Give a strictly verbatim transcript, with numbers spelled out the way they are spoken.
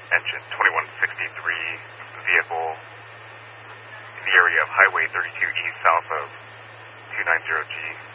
engine twenty-one sixty-three vehicle in the area of Highway thirty-two East south of two ninety G.